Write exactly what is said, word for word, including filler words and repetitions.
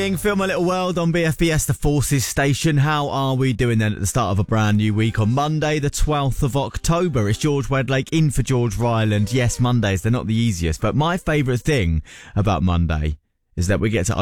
Film My Little World on B F B S, the Forces Station. How are we doing then at the start of a brand new week on Monday, the twelfth of October? It's George Wedlake in for George Ryland. Yes, Mondays, they're not the easiest, but my favourite thing about Monday is that we get to